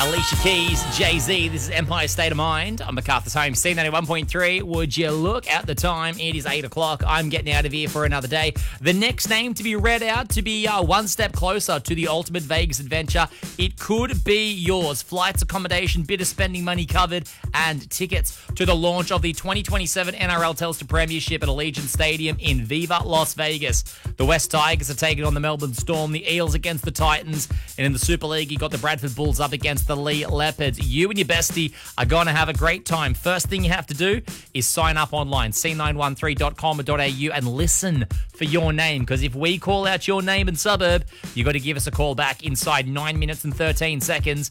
Alicia Keys, Jay-Z. This is Empire State of Mind. I'm MacArthur's Home, C91.3. Would you look at the time? It is 8 o'clock. I'm getting out of here for another day. The next name to be read out to be one step closer to the ultimate Vegas adventure. It could be yours. Flights, accommodation, bit of spending money covered, and tickets to the launch of the 2027 NRL Telstra Premiership at Allegiant Stadium in Viva Las Vegas. The West Tigers are taking on the Melbourne Storm, the Eels against the Titans, and in the Super League, you got the Bradford Bulls up against the Lee Leopards. You and your bestie are going to have a great time. First thing you have to do is sign up online, c913.com.au, and listen for your name, because if we call out your name and suburb, you got to give us a call back inside 9 minutes and 13 seconds.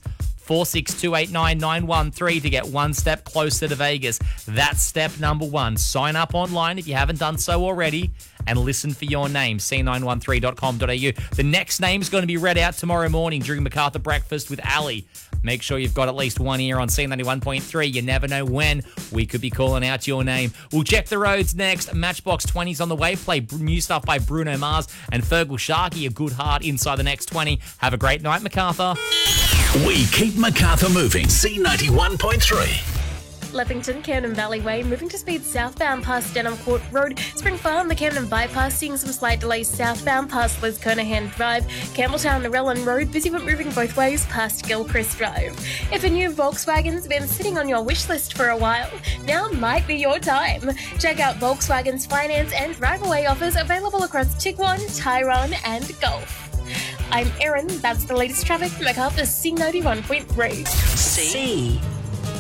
46289 to get one step closer to Vegas. That's step number one. Sign up online if you haven't done so already and listen for your name, c913.com.au. The next name is going to be read out tomorrow morning during MacArthur Breakfast with Ali. Make sure you've got at least one ear on C91.3. You never know when we could be calling out your name. We'll check the roads next. Matchbox 20's on the way. Play new stuff by Bruno Mars and Fergal Sharkey, A Good Heart, inside the next 20. Have a great night, MacArthur. We keep MacArthur moving. C91.3. Leppington, Camden Valley Way, moving to speed southbound past Denham Court Road, Spring Farm, the Camden Bypass, seeing some slight delays southbound past Liz Kernahan Drive, Campbelltown, Narellan Road, busy but moving both ways past Gilchrist Drive. If a new Volkswagen's been sitting on your wish list for a while, now might be your time. Check out Volkswagen's finance and drive-away offers available across Tiguan, Tyrone and Gulf. I'm Erin, that's the latest traffic, MacArthur C91.3. C.